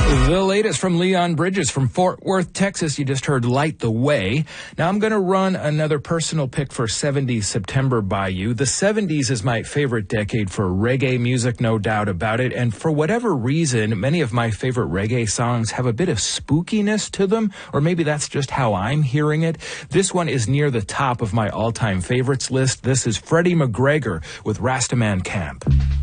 The latest from Leon Bridges from Fort Worth, Texas. You just heard Light the Way. Now I'm going to run another personal pick for 70s September by you. The 70s is my favorite decade for reggae music, no doubt about it. And for whatever reason, many of my favorite reggae songs have a bit of spookiness to them, or maybe that's just how I'm hearing it. This one is near the top of my all-time favorites list. This is Freddie McGregor with Rastaman Camp.